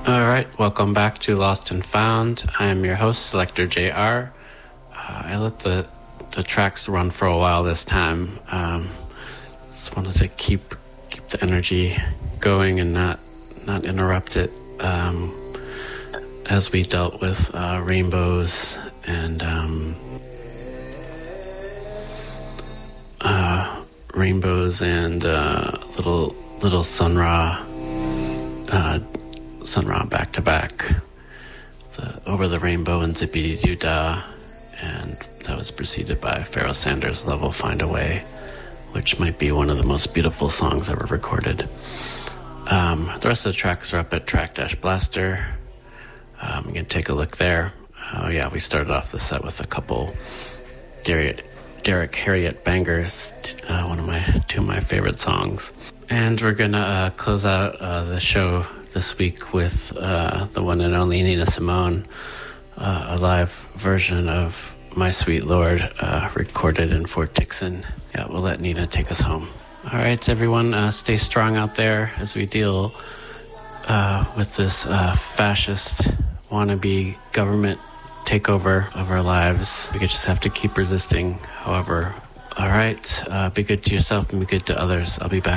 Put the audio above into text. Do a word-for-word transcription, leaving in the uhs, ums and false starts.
All right, welcome back to Lost and Found. I'm your host, Selector J R. Uh, I let the the tracks run for a while this time. Um, just wanted to keep keep the energy going and not not interrupt it um, as we dealt with uh, rainbows and um, uh, rainbows and uh, little little Sun Ra. Uh, Sun Ra back to back, the Over the Rainbow and Zippity Doo Dah, and that was preceded by Pharoah Sanders' Love Will Find a Way, which might be one of the most beautiful songs ever recorded. Um, the rest of the tracks are up at Track Dash Blaster. Um, you can take a look there. Oh yeah, we started off the set with a couple Derek, Derek Harriott bangers, uh, one of my two of my favorite songs. And we're gonna uh, close out uh, the show this week with uh, the one and only Nina Simone, uh, a live version of My Sweet Lord, uh, recorded in Fort Dixon. Yeah, we'll let Nina take us home. All right, everyone, uh, stay strong out there as we deal uh, with this uh, fascist wannabe government takeover of our lives. We just have to keep resisting, however. All right, uh, be good to yourself and be good to others. I'll be back.